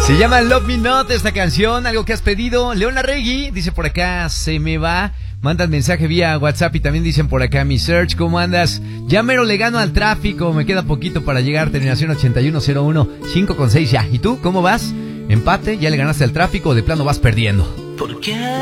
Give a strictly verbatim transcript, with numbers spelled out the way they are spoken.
Se llama Love Me Not esta canción, algo que has pedido. León Larregui dice por acá, se me va. Mandan mensaje vía WhatsApp y también dicen por acá, mi Search, ¿cómo andas? Ya mero le gano al tráfico, me queda poquito para llegar, terminación ochenta y uno cero uno, cinco con seis ya. ¿Y tú, cómo vas? ¿Empate? ¿Ya le ganaste al tráfico o de plano vas perdiendo? ¿Por qué?